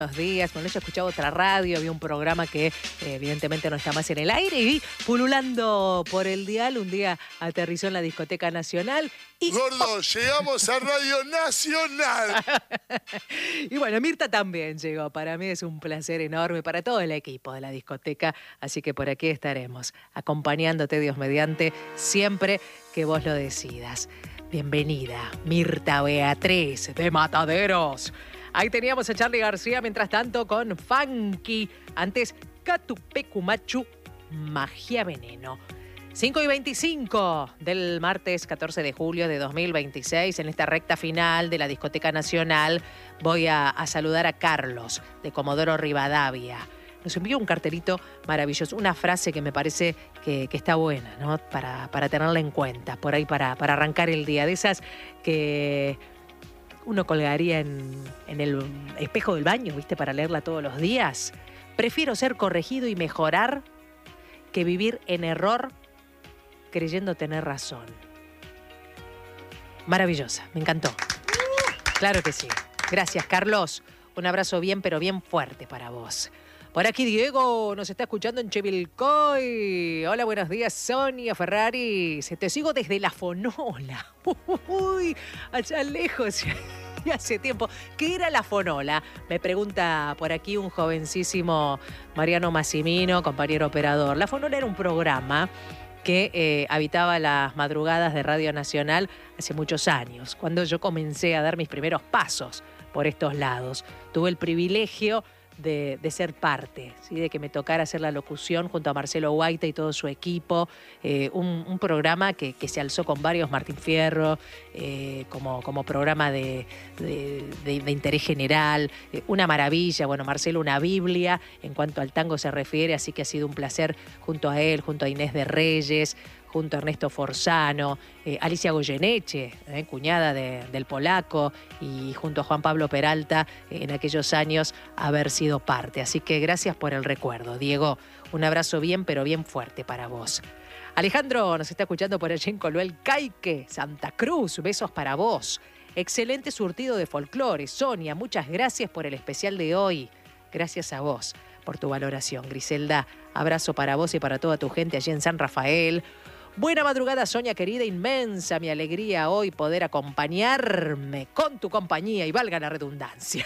Buenos días, bueno, yo he escuchado otra radio, había un programa que evidentemente no está más en el aire y vi pululando por el dial, un día aterrizó en la Discoteca Nacional y... Gordo, llegamos a Radio Nacional. Y bueno, Mirta también llegó, para mí es un placer enorme, para todo el equipo de la discoteca, así que por aquí estaremos, acompañándote Dios mediante, siempre que vos lo decidas. Bienvenida, Mirta Beatriz de Mataderos. Ahí teníamos a Charly García, mientras tanto, con Funky. Antes, Catupecumachu, Magia Veneno. 5:25 del martes 14 de julio de 2026. En esta recta final de la Discoteca Nacional, voy a saludar a Carlos, de Comodoro Rivadavia. Nos envió un cartelito maravilloso, una frase que me parece que está buena, ¿no? Para tenerla en cuenta, por ahí para arrancar el día. De esas que... uno colgaría en el espejo del baño, ¿viste? Para leerla todos los días. Prefiero ser corregido y mejorar que vivir en error creyendo tener razón. Maravillosa, me encantó. Claro que sí. Gracias, Carlos. Un abrazo bien, pero bien fuerte para vos. Por aquí Diego nos está escuchando en Chevilcoy. Hola, buenos días, Sonia Ferrari. Te sigo desde La Fonola. Uy, allá lejos. Y hace tiempo. ¿Qué era La Fonola? Me pregunta por aquí un jovencísimo Mariano Massimino, compañero operador. La Fonola era un programa que habitaba las madrugadas de Radio Nacional hace muchos años, cuando yo comencé a dar mis primeros pasos por estos lados. Tuve el privilegio de ser parte, ¿sí? De que me tocara hacer la locución junto a Marcelo Guaita y todo su equipo, un programa que se alzó con varios Martín Fierro, como programa de interés general, una maravilla, bueno, Marcelo una biblia en cuanto al tango se refiere, así que ha sido un placer junto a él, junto a Inés de Reyes, junto a Ernesto Forzano, Alicia Goyeneche, cuñada del polaco, y junto a Juan Pablo Peralta, en aquellos años haber sido parte. Así que gracias por el recuerdo, Diego. Un abrazo bien, pero bien fuerte para vos. Alejandro nos está escuchando por allí en Coluel Caique, Santa Cruz. Besos para vos. Excelente surtido de folclore. Sonia, muchas gracias por el especial de hoy. Gracias a vos por tu valoración. Griselda, abrazo para vos y para toda tu gente allí en San Rafael. Buena madrugada, Sonia querida, inmensa mi alegría hoy poder acompañarme con tu compañía y valga la redundancia.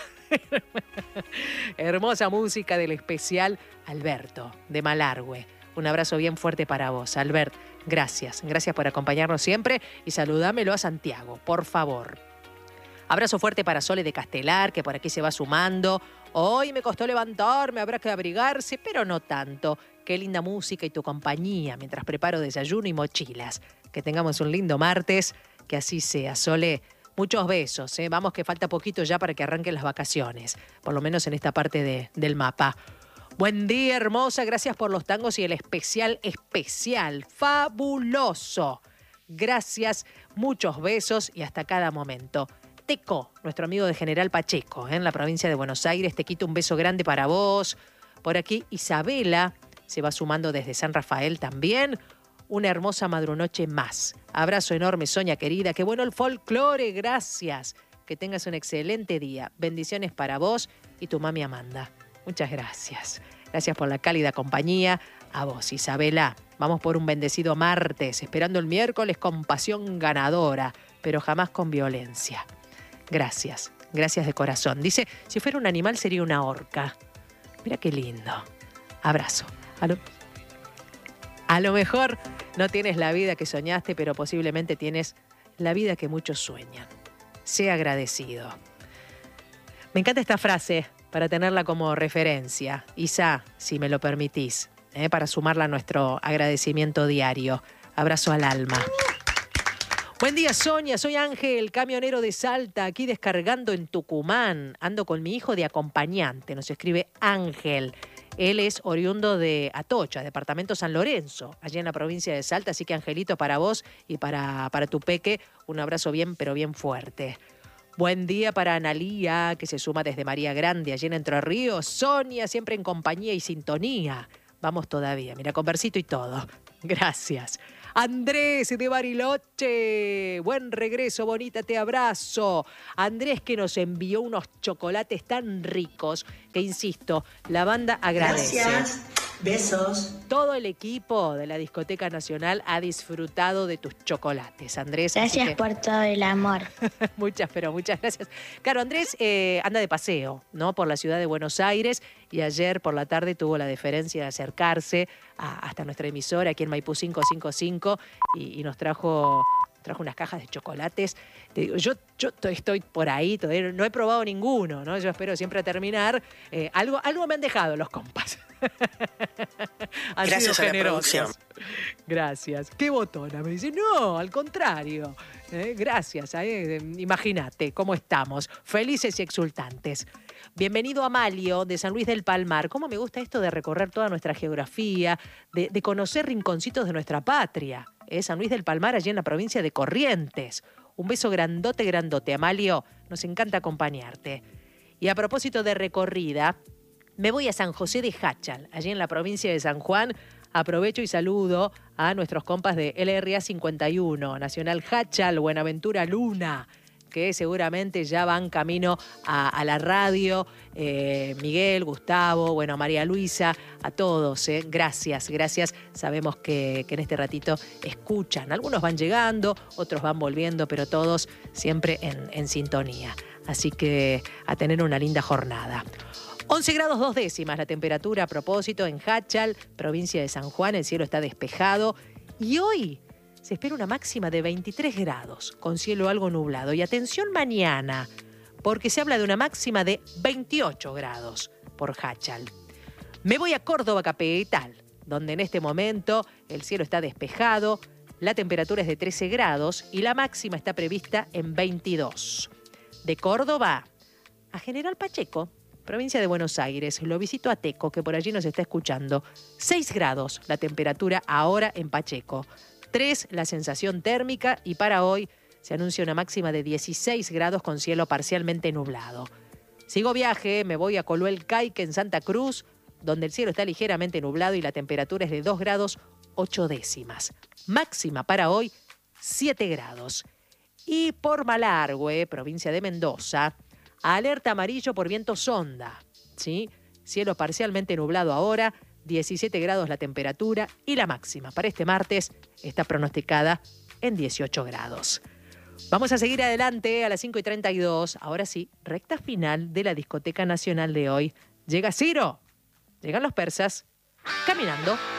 Hermosa música del especial Alberto de Malargüe. Un abrazo bien fuerte para vos, Albert. Gracias, gracias por acompañarnos siempre y saludámelo a Santiago, por favor. Abrazo fuerte para Sole de Castelar, que por aquí se va sumando. Hoy me costó levantarme, habrá que abrigarse, pero no tanto. Qué linda música y tu compañía mientras preparo desayuno y mochilas. Que tengamos un lindo martes, que así sea. Sole, muchos besos, ¿eh? Vamos que falta poquito ya para que arranquen las vacaciones, por lo menos en esta parte del mapa. Buen día, hermosa, gracias por los tangos y el especial, fabuloso. Gracias, muchos besos y hasta cada momento. Teco, nuestro amigo de General Pacheco, en la provincia de Buenos Aires. Tequito, un beso grande para vos. Por aquí, Isabela se va sumando desde San Rafael también. Una hermosa madrunoche más. Abrazo enorme, Sonia querida. Qué bueno el folclore, gracias. Que tengas un excelente día. Bendiciones para vos y tu mami Amanda. Muchas gracias. Gracias por la cálida compañía. A vos, Isabela. Vamos por un bendecido martes, esperando el miércoles con pasión ganadora, pero jamás con violencia. Gracias, gracias de corazón. Dice, si fuera un animal sería una orca. Mira qué lindo. Abrazo. A lo mejor no tienes la vida que soñaste, pero posiblemente tienes la vida que muchos sueñan. Sé agradecido. Me encanta esta frase para tenerla como referencia. Isa, si me lo permitís, para sumarla a nuestro agradecimiento diario. Abrazo al alma. Buen día, Sonia. Soy Ángel, camionero de Salta, aquí descargando en Tucumán. Ando con mi hijo de acompañante. Nos escribe Ángel. Él es oriundo de Atocha, departamento San Lorenzo, allí en la provincia de Salta. Así que, Angelito, para vos y para tu peque, un abrazo bien, pero bien fuerte. Buen día para Analía, que se suma desde María Grande, allí en Entre Ríos. Sonia, siempre en compañía y sintonía. Vamos todavía, mira, con versito y todo. Gracias. Andrés de Bariloche, buen regreso, bonita, te abrazo. Andrés que nos envió unos chocolates tan ricos que, insisto, la banda agradece. Gracias, besos. Todo el equipo de la Discoteca Nacional ha disfrutado de tus chocolates, Andrés. Gracias por todo el amor. Muchas, pero muchas gracias. Claro, Andrés anda de paseo, ¿no? Por la ciudad de Buenos Aires y ayer por la tarde tuvo la deferencia de acercarse hasta nuestra emisora aquí en Maipú 555 y nos trajo unas cajas de chocolates. Te digo, yo estoy por ahí, todavía no he probado ninguno, ¿no? Yo espero siempre terminar. Algo me han dejado los compas. Han Gracias sido a la producción. generosos. Gracias. Qué botona. Me dice, no, al contrario. Gracias. Imagínate cómo estamos, felices y exultantes. Bienvenido Amalio de San Luis del Palmar. ¿Cómo me gusta esto de recorrer toda nuestra geografía, de conocer rinconcitos de nuestra patria? San Luis del Palmar, allí en la provincia de Corrientes. Un beso grandote, grandote, Amalio. Nos encanta acompañarte. Y a propósito de recorrida, me voy a San José de Jáchal, allí en la provincia de San Juan. Aprovecho y saludo a nuestros compas de LRA 51, Nacional Jáchal, Buenaventura Luna, que seguramente ya van camino a la radio. Miguel, Gustavo, bueno, María Luisa, a todos, gracias. Sabemos que en este ratito escuchan. Algunos van llegando, otros van volviendo, pero todos siempre en sintonía. Así que a tener una linda jornada. 11 grados 2 décimas la temperatura a propósito en Jáchal, provincia de San Juan. El cielo está despejado y hoy se espera una máxima de 23 grados, con cielo algo nublado. Y atención mañana, porque se habla de una máxima de 28 grados por Jáchal. Me voy a Córdoba capital, donde en este momento el cielo está despejado, la temperatura es de 13 grados y la máxima está prevista en 22. De Córdoba a General Pacheco, provincia de Buenos Aires. Lo visito a Teco, que por allí nos está escuchando. 6 grados la temperatura ahora en Pacheco. 3 la sensación térmica y para hoy se anuncia una máxima de 16 grados con cielo parcialmente nublado. Sigo viaje, me voy a Coluel Caique en Santa Cruz, donde el cielo está ligeramente nublado y la temperatura es de 2 grados 8 décimas. Máxima para hoy 7 grados. Y por Malargüe, provincia de Mendoza, alerta amarillo por viento sonda, ¿sí? Cielo parcialmente nublado ahora, 17 grados la temperatura y la máxima para este martes está pronosticada en 18 grados. Vamos a seguir adelante a las 5:32. Ahora sí, recta final de la Discoteca Nacional de hoy. Llega Ciro, llegan los persas, caminando.